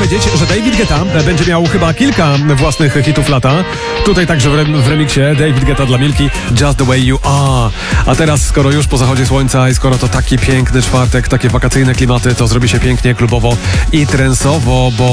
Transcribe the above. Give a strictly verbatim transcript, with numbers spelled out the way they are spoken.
powiedzieć, że David Guetta będzie miał chyba kilka własnych hitów lata. Tutaj także w, rem- w remiksie David Guetta dla Milki, Just the Way You Are. A teraz, skoro już po zachodzie słońca i skoro to taki piękny czwartek, takie wakacyjne klimaty, to zrobi się pięknie klubowo i trensowo, bo